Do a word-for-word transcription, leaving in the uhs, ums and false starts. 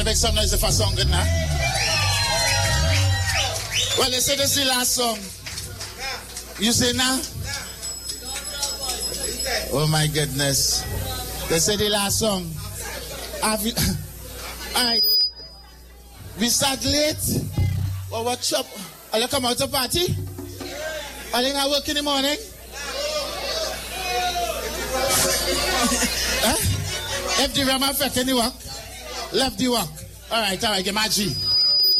Make some noise if I song good now. Well, they say this is the last song. You say now? Oh my goodness. They say the last song. Have you, I, we start late. Well, what's up? Are you come out to party? Are you going to work in the morning? Huh? If the Rama effect any work, left the work. All right, all right, get my G.